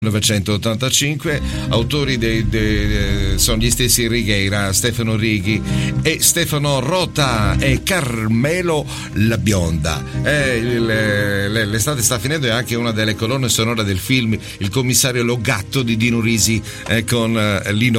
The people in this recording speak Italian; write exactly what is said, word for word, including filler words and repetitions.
millenovecentottantacinque, autori dei, dei, sono gli stessi Righeira, Stefano Righi e Stefano Rota e Carmelo La Bionda. Eh, il, l'estate sta finendo, è anche una delle colonne sonore del film Il commissario Logatto di Dino Risi, eh, con eh, Lino